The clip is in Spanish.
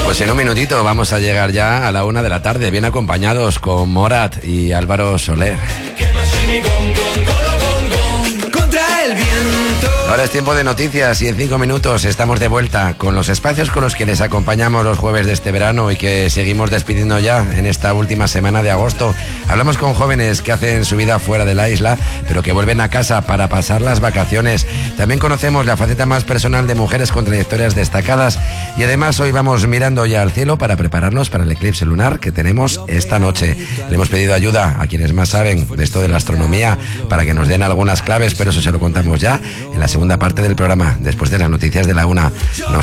Pues en un minutito vamos a llegar ya a la 1 de la tarde, bien acompañados con Morat y Álvaro Soler. Contra el viento. Ahora es tiempo de noticias y en 5 minutos estamos de vuelta con los espacios con los que les acompañamos los jueves de este verano y que seguimos despidiendo ya en esta última semana de agosto. Hablamos con jóvenes que hacen su vida fuera de la isla, pero que vuelven a casa para pasar las vacaciones. También conocemos la faceta más personal de mujeres con trayectorias destacadas y además hoy vamos mirando ya al cielo para prepararnos para el eclipse lunar que tenemos esta noche. Le hemos pedido ayuda a quienes más saben de esto de la astronomía para que nos den algunas claves, pero eso se lo contamos ya en la segunda parte del programa, después de las noticias de la 1.